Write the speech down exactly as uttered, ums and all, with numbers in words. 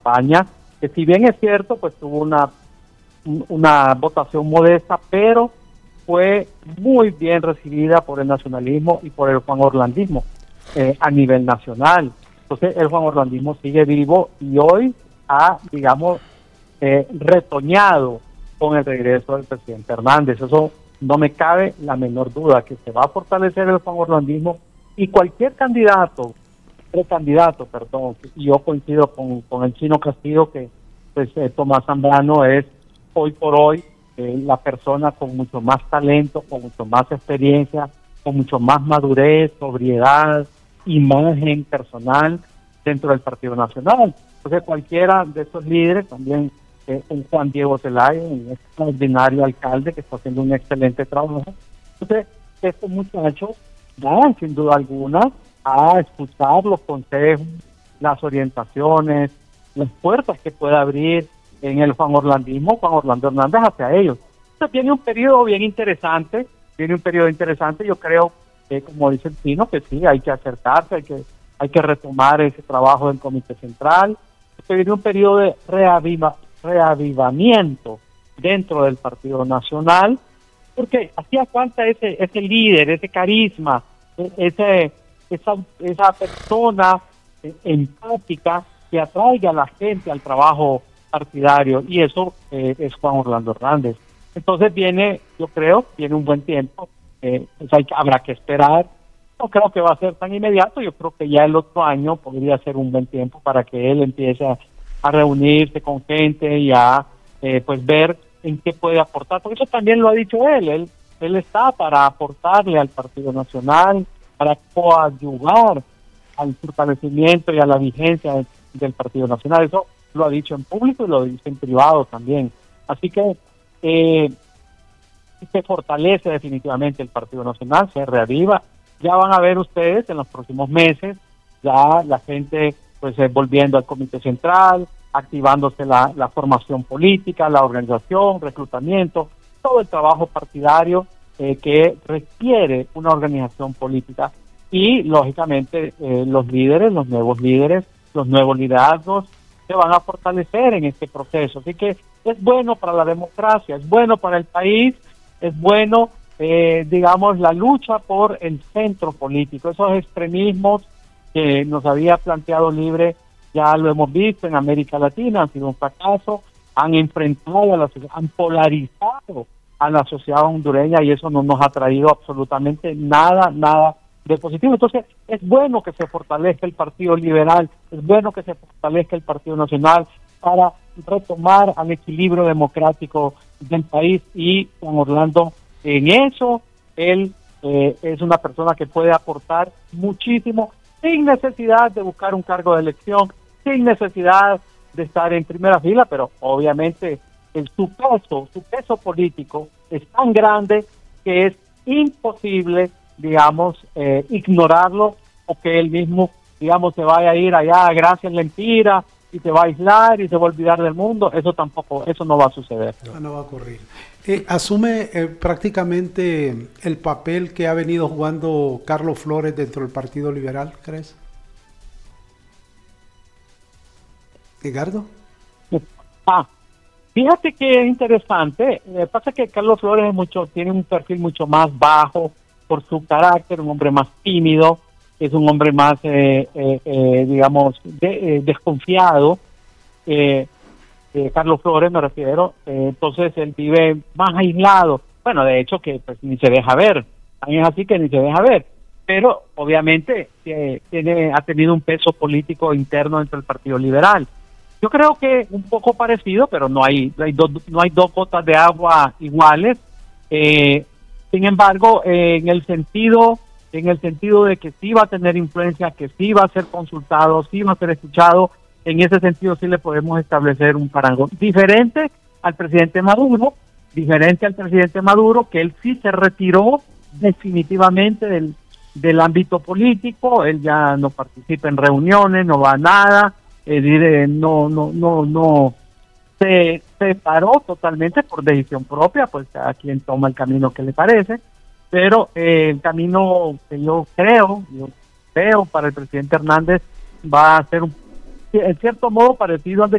campaña, que si bien es cierto, pues tuvo una, una votación modesta, pero fue muy bien recibida por el nacionalismo y por el juanorlandismo eh, a nivel nacional. Entonces el juanorlandismo sigue vivo y hoy ha, digamos, eh, retoñado con el regreso del presidente Hernández. Eso no me cabe la menor duda, que se va a fortalecer el juanorlandismo y cualquier candidato, precandidato, perdón, y yo coincido con, con el Chino Castillo que pues eh, Tomás Zambrano es hoy por hoy eh, la persona con mucho más talento, con mucho más experiencia, con mucho más madurez, sobriedad, imagen personal dentro del Partido Nacional. Entonces cualquiera de esos líderes, también eh, un Juan Diego Zelaya, un extraordinario alcalde que está haciendo un excelente trabajo. Entonces estos muchachos van sin duda alguna a escuchar los consejos, las orientaciones, las puertas que puede abrir en el juanorlandismo, Juan Orlando Hernández hacia ellos. Entonces viene un periodo bien interesante, viene un periodo interesante, yo creo, eh, como dice el Chino, que sí, hay que acercarse, hay que, hay que retomar ese trabajo del Comité Central, porque viene un periodo de reaviva, reavivamiento dentro del Partido Nacional, porque hacía falta ese, ese líder, ese carisma, ese, esa, esa persona empática que atraiga a la gente al trabajo partidario, y eso eh, es Juan Orlando Hernández. Entonces viene, yo creo, viene un buen tiempo, eh, pues hay, habrá que esperar, no creo que va a ser tan inmediato, yo creo que ya el otro año podría ser un buen tiempo para que él empiece a, a reunirse con gente y a eh, pues ver en qué puede aportar, porque eso también lo ha dicho él, él, él está para aportarle al Partido Nacional, para coadyuvar al fortalecimiento y a la vigencia del, del Partido Nacional. Eso lo ha dicho en público y lo dice en privado también. Así que eh, se fortalece definitivamente el Partido Nacional, se reaviva. Ya van a ver ustedes en los próximos meses, ya la gente pues eh, volviendo al Comité Central, activándose la, la formación política, la organización, reclutamiento, todo el trabajo partidario eh, que requiere una organización política. Y lógicamente eh, los líderes, los nuevos líderes, los nuevos liderazgos se van a fortalecer en este proceso. Así que es bueno para la democracia, es bueno para el país, es bueno, eh, digamos, la lucha por el centro político. Esos extremismos que nos había planteado Libre, ya lo hemos visto en América Latina, han sido un fracaso, han enfrentado a la sociedad, han polarizado a la sociedad hondureña y eso no nos ha traído absolutamente nada, nada de positivo. Entonces es bueno que se fortalezca el Partido Liberal, es bueno que se fortalezca el Partido Nacional para retomar al equilibrio democrático del país, y Juan Orlando en eso, él eh, es una persona que puede aportar muchísimo sin necesidad de buscar un cargo de elección, sin necesidad de estar en primera fila, pero obviamente el, su peso, su peso político es tan grande que es imposible, digamos, eh, ignorarlo, o que él mismo, digamos, se vaya a ir allá a Gracias Lempira y se va a aislar y se va a olvidar del mundo. Eso tampoco, eso no va a suceder. No, no va a ocurrir. Eh, asume eh, prácticamente el papel que ha venido jugando Carlos Flores dentro del Partido Liberal, ¿crees? ¿Edgardo? Ah, fíjate que es interesante. Eh, pasa que Carlos Flores es mucho, tiene un perfil mucho más bajo por su carácter, un hombre más tímido, es un hombre más, eh, eh, eh, digamos, de, eh, desconfiado. Eh, eh, Carlos Flores me refiero, eh, entonces él vive más aislado. Bueno, de hecho que pues ni se deja ver, también es así que ni se deja ver, pero obviamente eh, tiene, ha tenido un peso político interno dentro del Partido Liberal. Yo creo que un poco parecido, pero no hay, no hay, do, no hay dos gotas de agua iguales. Eh, sin embargo, eh, en el sentido, en el sentido de que sí va a tener influencia, que sí va a ser consultado, sí va a ser escuchado, en ese sentido sí le podemos establecer un parangón diferente al presidente Maduro, diferente al presidente Maduro, que él sí se retiró definitivamente del, del ámbito político, él ya no participa en reuniones, no va a nada, eh, no, no, no, no, se separó totalmente por decisión propia, pues cada quien toma el camino que le parece, pero eh, el camino que yo creo, yo creo para el presidente Hernández va a ser un, en cierto modo parecido al de